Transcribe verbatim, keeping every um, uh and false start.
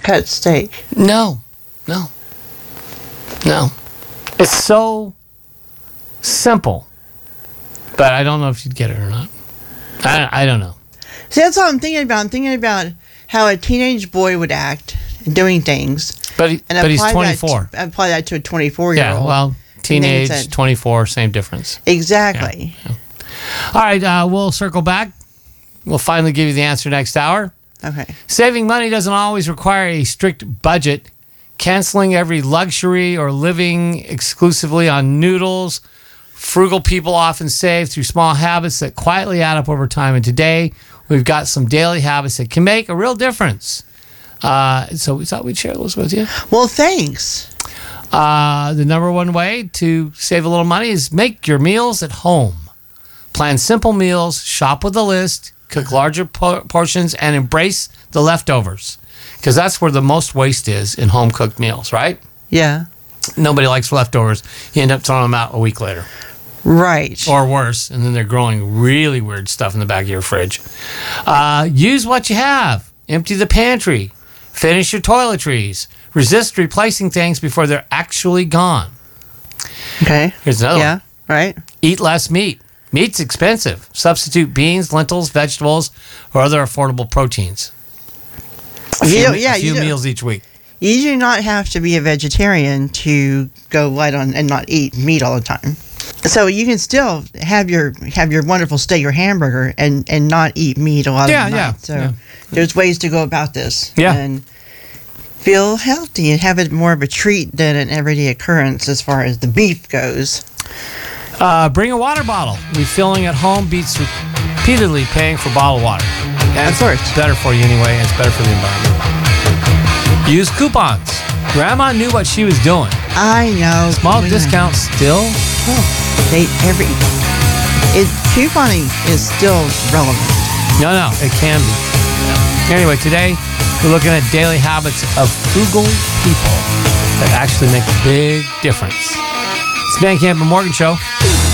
cut steak. No, no, no. It's so simple, but I don't know if you'd get it or not. I, I don't know. See, that's all I'm thinking about. I'm thinking about how a teenage boy would act doing things. But, he, and but he's apply twenty-four. That to, apply that to a twenty-four-year-old. Yeah, well, teenage, said, twenty-four, same difference. Exactly. Yeah, yeah. All right, uh, we'll circle back. We'll finally give you the answer next hour. Okay. Saving money doesn't always require a strict budget. Canceling every luxury or living exclusively on noodles. Frugal people often save through small habits that quietly add up over time. And today, we've got some daily habits that can make a real difference. Uh, so we thought we'd share those with you. Well, thanks. Uh, the number one way to save a little money is make your meals at home. Plan simple meals, shop with a list, cook larger po- portions, and embrace the leftovers. Because that's where the most waste is in home-cooked meals, right? Yeah. Nobody likes leftovers. You end up throwing them out a week later. Right. Or worse, and then they're growing really weird stuff in the back of your fridge. Uh, use what you have. Empty the pantry. Finish your toiletries. Resist replacing things before they're actually gone. Okay. Here's another yeah, one. right. Eat less meat. Meat's expensive. Substitute beans, lentils, vegetables, or other affordable proteins. A few, You don't- yeah, a few you don't- meals each week. You do not have to be a vegetarian to go light on and not eat meat all the time. So you can still have your have your wonderful steak or hamburger and, and not eat meat a lot Yeah, of the yeah, night. So yeah. there's ways to go about this. Yeah. And feel healthy and have it more of a treat than an everyday occurrence as far as the beef goes. Uh, bring a water bottle. Refilling at home beats repeatedly paying for bottled water. And Of course. It's better for you anyway, and it's better for the environment. Use coupons. Grandma knew what she was doing. I know. Small Yeah. discounts still. They every it couponing is still relevant. No, no, it can be. Anyway, today we're looking at daily habits of frugal people that actually make a big difference. It's Dan Camp and Morgan Show.